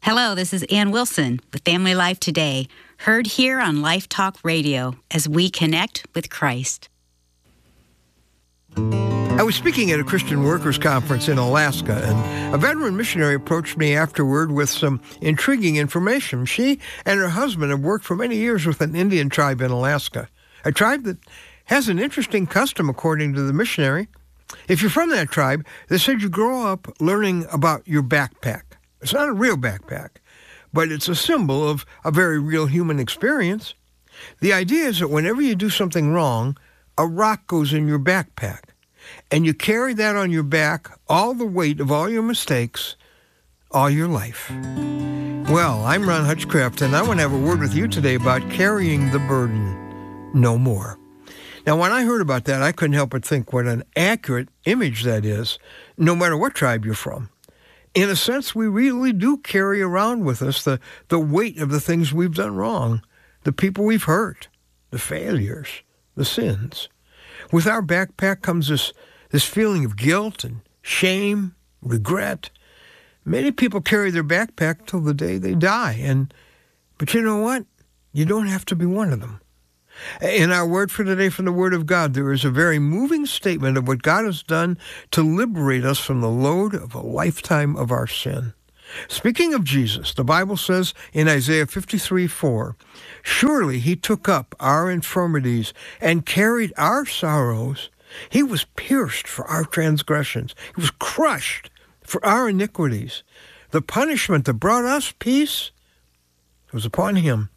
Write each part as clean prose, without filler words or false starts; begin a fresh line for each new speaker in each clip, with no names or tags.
Hello, this is Ann Wilson with Family Life Today, heard here on Life Talk Radio as we connect with Christ.
I was speaking at a Christian workers conference in Alaska, and a veteran missionary approached me afterward with some intriguing information. She and her husband have worked for many years with an Indian tribe in Alaska, a tribe that has an interesting custom, according to the missionary. If you're from that tribe, they said you grow up learning about your backpack. It's not a real backpack, but it's a symbol of a very real human experience. The idea is that whenever you do something wrong, a rock goes in your backpack, and you carry that on your back, all the weight of all your mistakes, all your life. Well, I'm Ron Hutchcraft, and I want to have a word with you today about carrying the burden no more. Now, when I heard about that, I couldn't help but think what an accurate image that is, no matter what tribe you're from. In a sense, we really do carry around with us the weight of the things we've done wrong, the people we've hurt, the failures, the sins. With our backpack comes this feeling of guilt and shame, regret. Many people carry their backpack till the day they die. But you know what? You don't have to be one of them. In our word for today from the Word of God, there is a very moving statement of what God has done to liberate us from the load of a lifetime of our sin. Speaking of Jesus, the Bible says in Isaiah 53:4, "Surely he took up our infirmities and carried our sorrows. He was pierced for our transgressions. He was crushed for our iniquities. The punishment that brought us peace was upon him."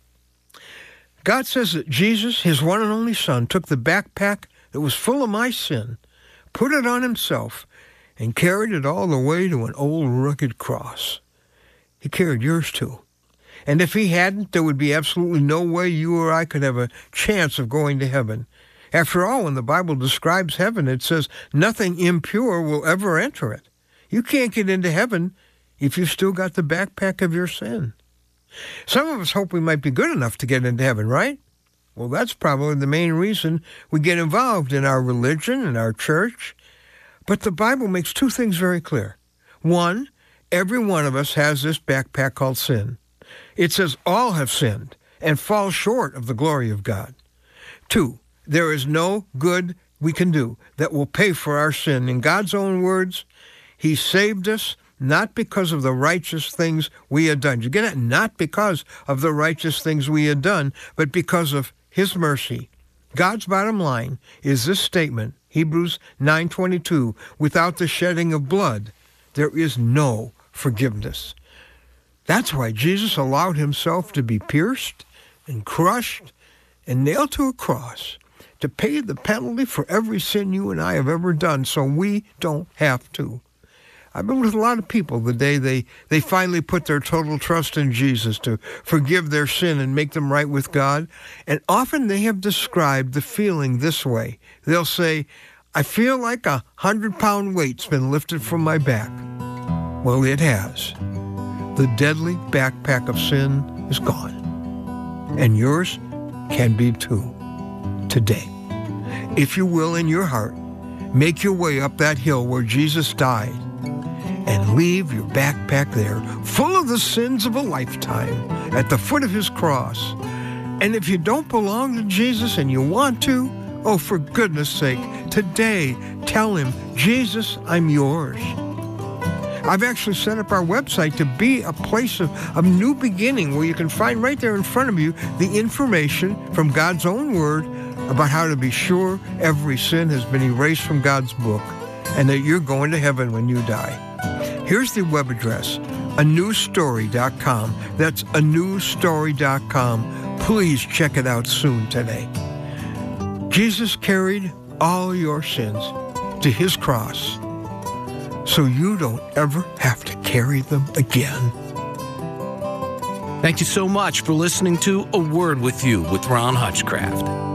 God says that Jesus, his one and only Son, took the backpack that was full of my sin, put it on himself, and carried it all the way to an old rugged cross. He carried yours too. And if he hadn't, there would be absolutely no way you or I could have a chance of going to heaven. After all, when the Bible describes heaven, it says nothing impure will ever enter it. You can't get into heaven if you've still got the backpack of your sin. Some of us hope we might be good enough to get into heaven, right? Well, that's probably the main reason we get involved in our religion and our church. But the Bible makes two things very clear. One, every one of us has this backpack called sin. It says all have sinned and fall short of the glory of God. Two, there is no good we can do that will pay for our sin. In God's own words, he saved us not because of the righteous things we had done. You get it? Not because of the righteous things we had done, but because of his mercy. God's bottom line is this statement, Hebrews 9:22, "Without the shedding of blood, there is no forgiveness." That's why Jesus allowed himself to be pierced and crushed and nailed to a cross to pay the penalty for every sin you and I have ever done, so we don't have to. I've been with a lot of people the day they finally put their total trust in Jesus to forgive their sin and make them right with God. And often they have described the feeling this way. They'll say, "I feel like 100-pound weight's been lifted from my back." Well, it has. The deadly backpack of sin is gone. And yours can be too, today. If you will, in your heart, make your way up that hill where Jesus died, and leave your backpack there, full of the sins of a lifetime, at the foot of his cross. And if you don't belong to Jesus and you want to, oh, for goodness sake, today, tell him, "Jesus, I'm yours." I've actually set up our website to be a place of new beginning, where you can find right there in front of you the information from God's own word about how to be sure every sin has been erased from God's book and that you're going to heaven when you die. Here's the web address, anewstory.com. That's anewstory.com. Please check it out soon today. Jesus carried all your sins to his cross, so you don't ever have to carry them again.
Thank you so much for listening to A Word with You with Ron Hutchcraft.